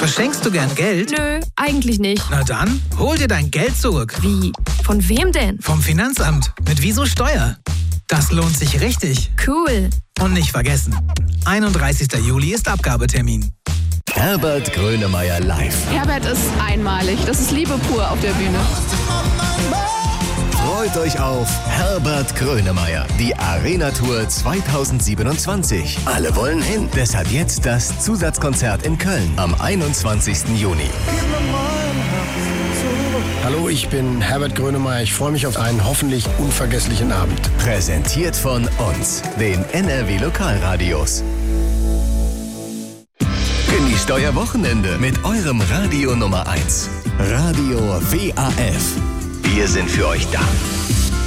Verschenkst du gern Geld? Nö, eigentlich nicht. Na dann, hol dir dein Geld zurück. Wie? Von wem denn? Vom Finanzamt. Mit Wieso Steuer. Das lohnt sich richtig. Cool. Und nicht vergessen, 31. Juli ist Abgabetermin. Herbert Grönemeyer live. Herbert ist einmalig. Das ist Liebe pur auf der Bühne. Freut euch auf Herbert Grönemeyer, die Arena-Tour 2027. Alle wollen hin, deshalb jetzt das Zusatzkonzert in Köln am 21. Juni. Hallo, ich bin Herbert Grönemeyer. Ich freue mich auf einen hoffentlich unvergesslichen Abend. Präsentiert von uns, den NRW Lokalradios. Genießt euer Wochenende mit eurem Radio Nummer 1. Radio WAF. Wir sind für euch da.